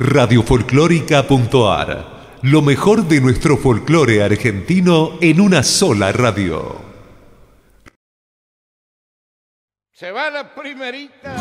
Radiofolclórica.ar. Lo mejor de nuestro folclore argentino en una sola radio. Se va la primerita.